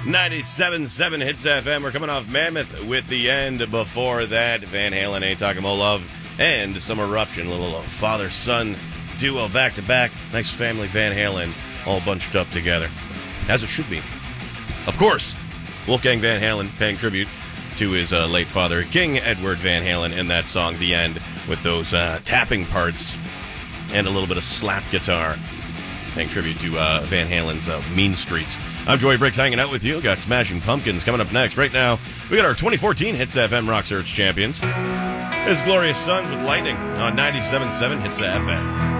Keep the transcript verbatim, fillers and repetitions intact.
ninety-seven point seven Hits F M. We're coming off Mammoth with the end. Before that, Van Halen, Ain't Talking About Love, and some Eruption. A little father-son duo back-to-back. Nice family Van Halen all bunched up together. As it should be. Of course, Wolfgang Van Halen paying tribute to his uh, late father, King Edward Van Halen, in that song, The End, with those uh, tapping parts and a little bit of slap guitar. Paying tribute to uh, Van Halen's uh, Mean Streets. I'm Joey Briggs hanging out with you. Got Smashing Pumpkins coming up next. Right now, we got our twenty fourteen Hits F M Rock Search champions. This is Glorious Sons with Lightning on ninety-seven point seven Hits F M.